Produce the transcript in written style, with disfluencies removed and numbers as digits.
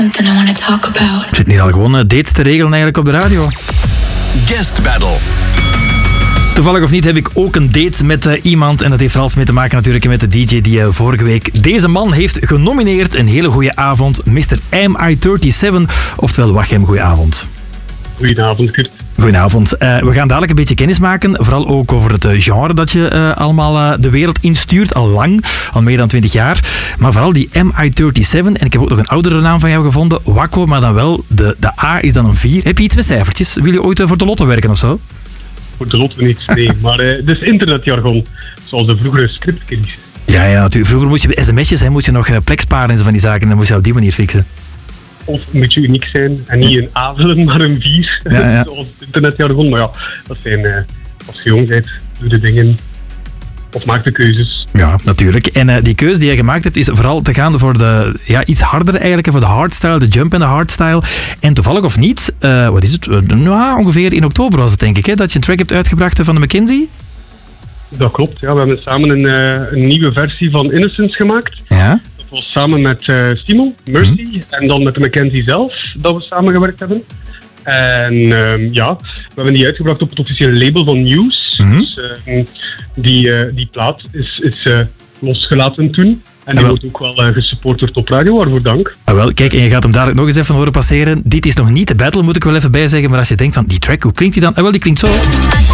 Something I want to talk about. Ik zit hier al gewoon dates te regelen eigenlijk op de radio. Guest Battle. Toevallig of niet heb ik ook een date met iemand. En dat heeft er alles mee te maken natuurlijk met de DJ die vorige week deze man heeft genomineerd. Een hele goede avond, Mr. MI37. Oftewel, Wachem, goeie avond. Goedenavond, Kurt. Goedenavond. We gaan dadelijk een beetje kennis maken. Vooral ook over het genre dat je allemaal de wereld instuurt. Al lang, al meer dan 20 jaar. Maar vooral die MI37. En ik heb ook nog een oudere naam van jou gevonden. Wakko, maar dan wel, de A is dan een 4. Heb je iets met cijfertjes? Wil je ooit voor de lotto werken of zo? Voor de lotto niet, nee. Maar het is internetjargon. Zoals de vroegere scriptkiddies. Ja, natuurlijk. Vroeger moest je bij sms'jes moest je nog plek sparen en zo van die zaken. En dan moest je op die manier fixen. Of moet je uniek zijn en niet een A vullen, maar een 4. Ja. Zoals het internetjargon. Maar ja, dat zijn, als je jong bent, doe de dingen. Of maak de keuzes. Ja, natuurlijk. En die keuze die je gemaakt hebt is vooral te gaan voor de iets harder eigenlijk. Voor de hardstyle, de jump en de hardstyle. En toevallig of niet, wat is het? Ongeveer in oktober was het denk ik, hè, dat je een track hebt uitgebracht van de McKenzie. Dat klopt, ja. We hebben samen een nieuwe versie van Innocence gemaakt. Ja. Dat was samen met Stimo, Mercy en dan met de McKenzie zelf dat we samengewerkt hebben. En we hebben die uitgebracht op het officiële label van News. Dus die plaat is losgelaten toen. En die wordt ook wel gesupport op radio, waarvoor dank. Wel, kijk, en je gaat hem dadelijk nog eens even horen passeren. Dit is nog niet de battle, moet ik wel even bijzeggen. Maar als je denkt van, die track, hoe klinkt die dan? Wel, die klinkt zo.